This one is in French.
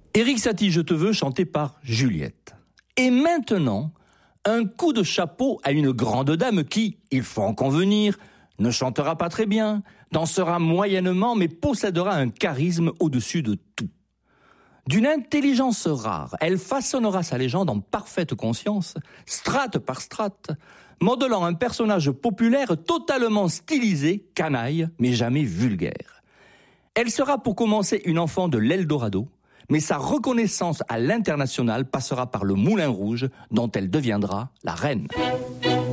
Éric Satie, je te veux, chanté par Juliette. Et maintenant, un coup de chapeau à une grande dame qui, il faut en convenir, ne chantera pas très bien, dansera moyennement, mais possédera un charisme au-dessus de tout. D'une intelligence rare, elle façonnera sa légende en parfaite conscience, strate par strate, modelant un personnage populaire totalement stylisé, canaille, mais jamais vulgaire. Elle sera pour commencer une enfant de l'Eldorado, mais sa reconnaissance à l'international passera par le Moulin Rouge, dont elle deviendra la reine.